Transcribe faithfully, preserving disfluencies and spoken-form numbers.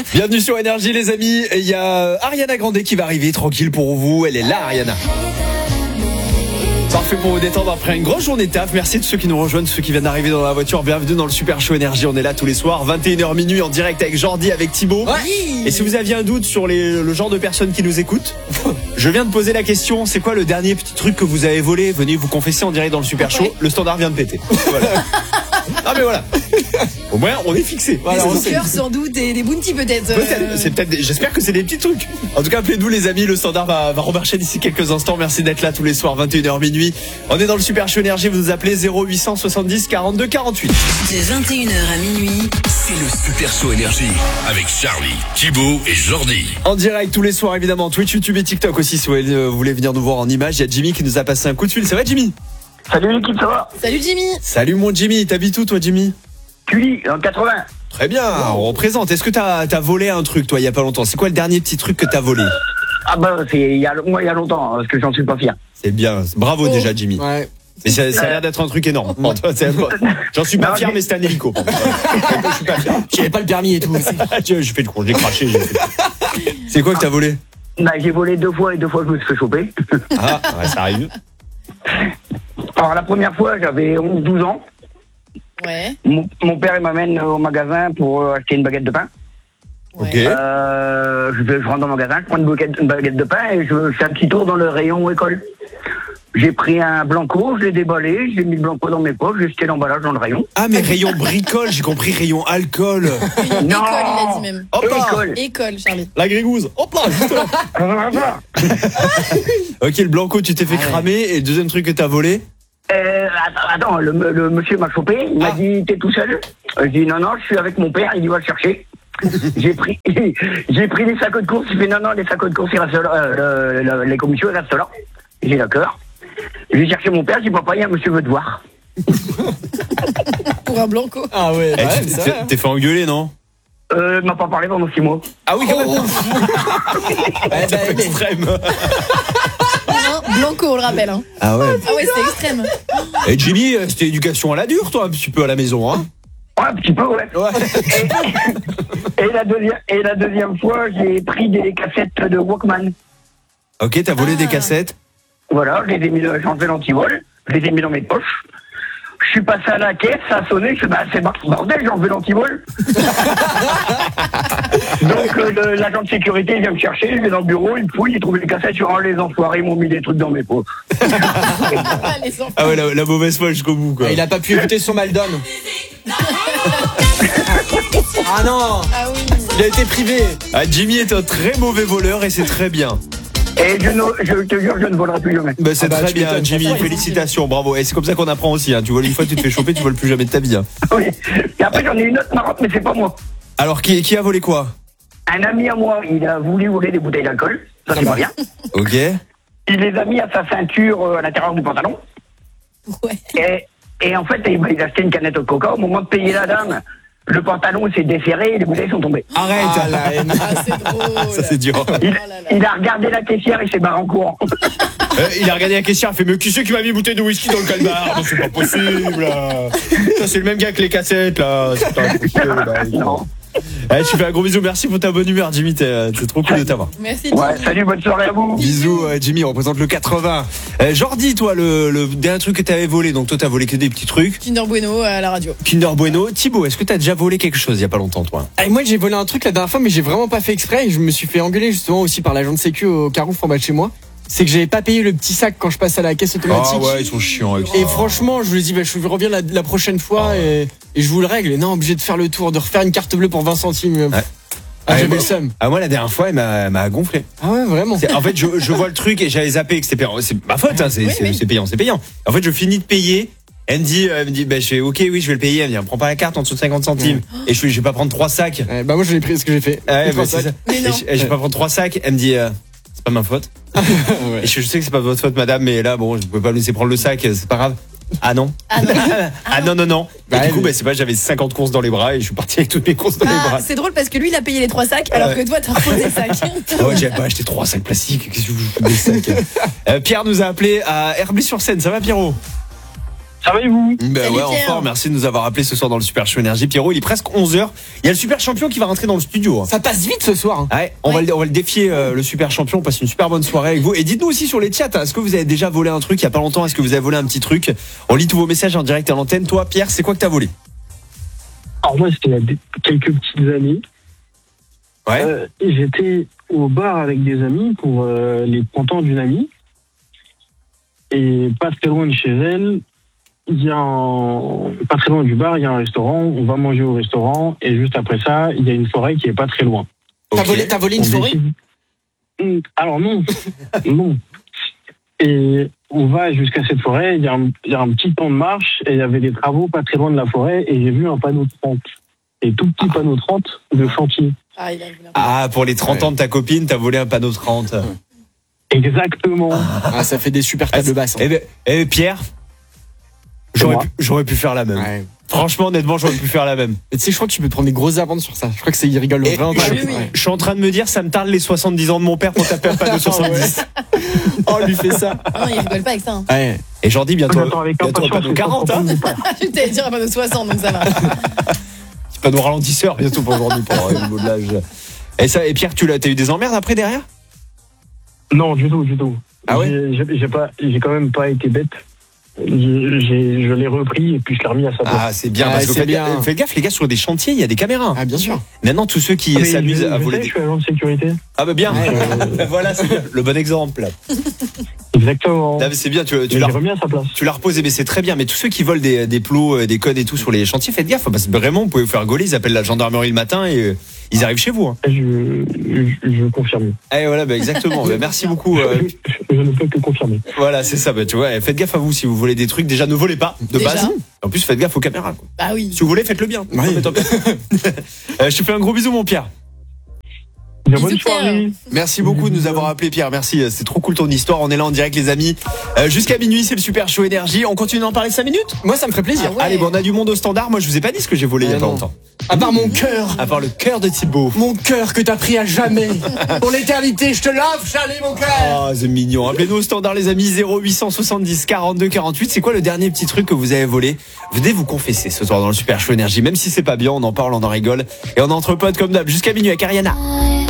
Bienvenue sur Énergie les amis. Il y a Ariana Grande qui va arriver tranquille pour vous. Elle est là Ariana. Parfait pour vous détendre après une grosse journée de taf. Merci de ceux qui nous rejoignent, ceux qui viennent d'arriver dans la voiture. Bienvenue dans le Super Show Énergie. On est là tous les soirs, vingt et une heures minuit en direct avec Jordi, avec Thibaut. Oui. Et si vous aviez un doute sur les, le genre de personnes qui nous écoutent, je viens de poser la question. C'est quoi le dernier petit truc que vous avez volé? Venez vous confesser en direct dans le Super Show. Le standard vient de péter. Voilà. Ah mais voilà. Au moins on est fixé. Voilà, des sneakers sans doute et des bounties peut-être. Peut-être. Euh... C'est peut-être. Des... J'espère que c'est des petits trucs. En tout cas, appelez-nous les amis. Le standard va, va remarcher d'ici quelques instants. Merci d'être là tous les soirs, vingt et une heures minuit. On est dans le Super Show Énergie. Vous nous appelez zéro huit cent soixante-dix quarante-deux quarante-huit. De vingt et une heures à minuit, c'est le Super Show Énergie avec Charlie, Thibaut et Jordi. En direct tous les soirs évidemment. Twitch, YouTube et TikTok aussi. Si vous voulez venir nous voir en image, il y a Jimmy qui nous a passé un coup de fil. Ça va Jimmy? Salut l'équipe, ça va? Salut Jimmy. Salut mon Jimmy. T'habites où toi Jimmy? Cully, en quatre-vingts. Très bien, on représente. Est-ce que t'as as volé un truc, toi, il y a pas longtemps? C'est quoi le dernier petit truc que t'as volé? Ah bah, c'est il y a, moi, il y a longtemps, parce que j'en suis pas fier. C'est bien, bravo oh. déjà, Jimmy. Ouais. Mais ça, ça a l'air d'être un truc énorme. Bon, toi, j'en suis pas non, fier, mais c'était un hélico. Je suis pas fier. J'avais pas le permis et tout. J'ai fait le con, j'ai craché. J'ai fait... C'est quoi que t'as volé? Bah, j'ai volé deux fois et deux fois je me suis fait choper. Ah, ouais, ça arrive. Alors, la première fois, j'avais onze douze ans. Ouais. Mon, mon père il m'amène au magasin pour euh, acheter une baguette de pain. Ouais. Ok. Euh, je, je rentre dans le magasin, je prends une baguette, une baguette de pain et je fais un petit tour dans le rayon école. J'ai pris un blanco, je l'ai déballé, j'ai mis le blanco dans mes poches, j'ai jeté l'emballage dans le rayon. Ah mais rayon bricole, j'ai compris rayon alcool. Non. École, il a dit même. Hop là. École. École, Charlie. La grigouze. Hop là, juste là. Ok, le blanco, tu t'es fait ah, cramer ouais. Et le deuxième truc que t'as volé? Euh, attends, le, le monsieur m'a chopé, il m'a ah. dit t'es tout seul? Je dis non, non, je suis avec mon père, il dit va le chercher. j'ai pris j'ai pris les sacs de course, il fait non, non, les sacs de course, ils restent là, euh, le, le, les commissions, ils restent là. J'ai d'accord. J'ai cherché mon père, j'ai dit papa, il y a un monsieur veut te voir. Pour un blanco. Ah ouais, bah ouais t'es, t'es fait engueuler, non? Euh, il m'a pas parlé pendant six mois. Ah oui, quand même. Oh. Ouais, c'est un peu extrême. Blanco, on le rappelle. Hein. Ah ouais. Ah ouais, c'est extrême. Et Jimmy, c'était éducation à la dure, toi, un petit peu à la maison, hein? Ouais, un petit peu, ouais. ouais. Et, et, la deuxième, et la deuxième fois, j'ai pris des cassettes de Walkman. Ok, t'as volé ah. des cassettes? Voilà, je les ai mis, j'ai enlevé l'antivol, je les ai mis dans mes poches. Je suis passé à la caisse, ça a sonné, je suis bah c'est bordel, j'ai enlevé l'antivol. Donc euh, le, l'agent de sécurité il vient me chercher, je vais dans le bureau, il me fouille, il trouve les cassettes, sur un les enfoirés, ils m'ont mis des trucs dans mes poches. Ah ouais, la, la mauvaise foi jusqu'au bout quoi. Ah, il a pas pu écouter son Maldon. Ah non ah oui. Il a été privé. Ah, Jimmy est un très mauvais voleur et c'est très bien. Et je, ne, je te jure, je ne volerai plus jamais. Bah c'est ah bah, très bien, Jimmy. Ça, félicitations, bravo. Et c'est comme ça qu'on apprend aussi. Hein. Tu voles une fois, tu te fais choper, tu voles plus jamais de ta vie. Hein. Oui. Et après, j'en ai une autre marrante, mais c'est pas moi. Alors, qui, qui a volé quoi? Un ami à moi, il a voulu voler des bouteilles d'alcool. Ça, c'est pas bien. Ok. Il les a mis à sa ceinture à l'intérieur du pantalon. Ouais. Et, et en fait, il a acheté une canette de coca. Au moment de payer la dame, le pantalon s'est desserré et les bouteilles sont tombées. Arrête. Ah, la haine. Ah, c'est drôle. Ça, c'est dur. Il, oh là là. Il a regardé la caissière et s'est barré en courant. Euh, il a regardé la caissière, il fait mais qui c'est qui m'a mis une bouteille de whisky dans le calbar? Non, c'est pas possible. Là. Ça, c'est le même gars que les cassettes, là. C'est pas possible, là. Non. Allez, je te fais un gros bisou, merci pour ta bonne humeur, Jimmy, t'es, c'est trop cool de t'avoir. Merci, Jimmy. Ouais, salut, bonne soirée à vous. Bisous, euh, Jimmy, on représente le quatre-vingts. Euh, Jordi, toi, le, le dernier truc que t'avais volé, donc toi, t'as volé que des petits trucs. Kinder Bueno à la radio. Kinder Bueno. Thibaut, est-ce que t'as déjà volé quelque chose il y a pas longtemps, toi? Ah, moi, j'ai volé un truc la dernière fois, mais j'ai vraiment pas fait exprès. Et je me suis fait engueuler justement aussi par l'agent de sécu au Carrefour en bas de chez moi. C'est que j'avais pas payé le petit sac quand je passe à la caisse automatique. Ah ouais, ils sont chiants avec ça. Et franchement, je lui ai dit, bah, je reviens la, la prochaine fois ah ouais. et, et je vous le règle. Et non, obligé de faire le tour, de refaire une carte bleue pour vingt centimes. Ouais. Ah, j'avais moi, le seum. Ah, moi, la dernière fois, elle m'a, m'a gonflé. Ah ouais, vraiment. C'est, en fait, je, je vois le truc et j'avais zappé que c'était payant. C'est ma faute, hein, c'est, oui, c'est, oui. c'est payant, c'est payant. En fait, je finis de payer. Elle me dit, elle me dit, bah, je fais, ok, oui, je vais le payer. Elle me dit, prends pas la carte en dessous de cinquante centimes. Ouais. Et je fais, je vais pas prendre trois sacs. Ouais, bah, moi, je l'ai pris ce que j'ai fait. Ouais, bah, c'est ça. Mais non. Et je, et je vais pas prendre trois sacs. Elle me dit, euh, c'est pas ma faute. Ouais. Et je, je sais que c'est pas votre faute, madame, mais là, bon, je pouvais pas me laisser prendre le sac, c'est pas grave. Ah non. Ah non. Ah non, non, non. Et bah, du coup, bah, c'est pas, j'avais cinquante courses dans les bras et je suis parti avec toutes mes courses dans ah, les bras. C'est drôle parce que lui, il a payé les trois sacs alors ouais. que toi, t'as reposé les sacs. Ah ouais, j'avais pas acheté trois sacs plastiques. Qu'est-ce que je fous des sacs? euh, Pierre nous a appelé à Herblay-sur-Seine. Ça va, Pierrot? Ça va et vous? Ben Salut, ouais, en Pierre. forme. Merci de nous avoir appelé ce soir dans le Super Show Énergie. Pierrot, il est presque onze heures. Il y a le super champion qui va rentrer dans le studio. Ça passe vite ce soir. hein. Ouais, on, Ouais. va le, on va le défier, euh, le super champion. On passe une super bonne soirée avec vous. Et dites-nous aussi sur les chats, hein, est-ce que vous avez déjà volé un truc il y a pas longtemps? Est-ce que vous avez volé un petit truc? On lit tous vos messages en direct à l'antenne. Toi, Pierre, c'est quoi que t'as volé? Alors moi, c'était il y a des- quelques petites années. Ouais. Euh, j'étais au bar avec des amis pour euh, les trente ans d'une amie. Et pas très loin de chez elle, il y a un... pas très loin du bar, il y a un restaurant. On va manger au restaurant. Et juste après ça, il y a une forêt qui est pas très loin. T'as Ok. volé, t'as volé une On forêt? décide- Hum, Alors non, non. Et on va jusqu'à cette forêt, il y, a un, il y a un petit temps de marche et il y avait des travaux pas très loin de la forêt et j'ai vu un panneau trente. Et tout petit panneau trente de chantier. Ah, il a vu la- Ah, pour les trente ans de ta copine, t'as volé un panneau trente. Exactement. Ah, ça fait des super Ah, tables basses. hein. Eh ben, eh, Pierre, j'aurais moi. pu, j'aurais pu faire la même. Ouais. Franchement, honnêtement, j'aurais pu faire la même. Et tu sais, je crois que tu peux te prendre des grosses amendes sur ça. Je crois que c'est, ils rigolent Et- vraiment pas. oui, oui. Ouais. Je suis en train de me dire, ça me tarde les soixante-dix ans de mon père pour taper un panneau soixante-dix. Oh, lui fait ça. Ah non, il rigole pas avec ça. hein. Ouais. Et Jordi, bientôt, J'attends avec bientôt un impatience panneau le quarante, hein. temps qu'on passe. Je t'allais dire un panneau soixante, donc ça va. Petit panneau ralentisseur bientôt pour aujourd'hui, pour le niveau de l'âge. Et ça, et Pierre, tu l'as, t'as eu des emmerdes après derrière? Non, du tout, du tout. Ah ouais J'ai- j'ai, j'ai pas, j'ai quand même pas été bête. J'ai, j'ai- je l'ai repris et puis je l'ai remis à sa place. Ah, c'est bien, Ah, parce que c'est faites, bien. gaffe, faites gaffe, les gars, sur des chantiers, il y a des caméras. Ah, bien sûr. Maintenant, tous ceux qui Ah, mais s'amusent je- à je voler sais, des... Je suis agent de sécurité. Ah bah bien, Euh, voilà, c'est bien. Le bon exemple. Exactement. Là, mais c'est bien, tu, tu Mais l'as j'ai remis à sa place. tu l'as reposé, mais c'est très bien. Mais tous ceux qui volent des, des plots, euh, des codes et tout sur les chantiers, faites gaffe, parce que vraiment, vous pouvez vous faire gauler, ils appellent la gendarmerie le matin et euh, ils arrivent chez vous. Hein. Je, je, je confirme. Eh voilà, bah, exactement. Bah, merci beaucoup. euh, Je, je ne peux que confirmer. voilà, c'est ça. Bah, tu vois, faites gaffe à vous si vous volez des trucs. Déjà, ne volez pas de Déjà. base. En plus, faites gaffe aux caméras. Quoi. Bah oui. Si vous voulez, faites-le bien. Ouais. Non, mais tant pis. Euh, je te fais un gros bisou, mon Pierre. Bien, Bisous, bonne soirée. Pierre. Merci beaucoup de nous avoir appelé, Pierre. Merci, c'est trop cool ton histoire. On est là en direct, les amis. Euh, jusqu'à minuit, c'est le Super Show Énergie. On continue d'en parler cinq minutes. Moi, ça me ferait plaisir. Ah ouais. Allez, bon, on a du monde au standard. Moi, je vous ai pas dit ce que j'ai volé il y a Ah pas non. longtemps. À part mon cœur. À part le cœur de Thibaut. Mon cœur que t'as pris à jamais. Pour l'éternité, je te lave, Charlie, mon cœur. Oh, c'est mignon. Appelez-nous au standard, les amis. zéro huit cent soixante-dix quarante-deux quarante-huit. C'est quoi le dernier petit truc que vous avez volé? Venez vous confesser ce soir dans le Super Show Énergie. Même si c'est pas bien, on en parle, on en rigole. Et on est entre potes comme d'hab. Jusqu'à minuit avec Ariana.